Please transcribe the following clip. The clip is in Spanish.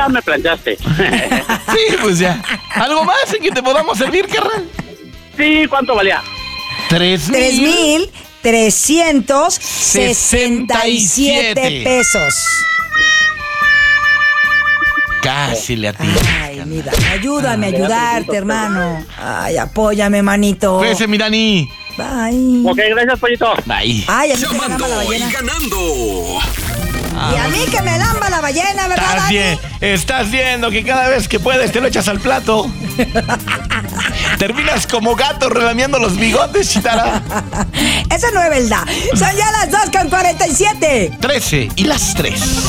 ya me planchaste. Sí, pues ya. ¿Algo más en que te podamos servir, carnal? Sí, ¿cuánto valía? 3,367 pesos. Casi le atinas. Ay, mira, ayúdame a ayudarte, hermano. Ay, apóyame, manito. Cuídese, mi Dani. Bye. Ok, gracias, pollito. Bye. Ay, a mí que me lamba la Llamando y ballena. ganando. Y a mí que me lamba la ballena, ¿verdad, Dani? Estás viendo que cada vez que puedes te lo echas al plato. Terminas como gato relamiendo los bigotes, Chitara. Eso no es verdad. Son ya las 2:47. 13 y las 3.